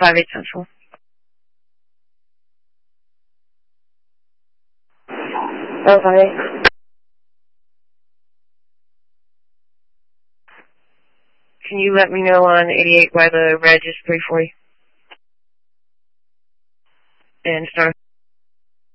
5-8 Central. Oh, 5-8. Can you let me know on 88 why the reg is 340? And start.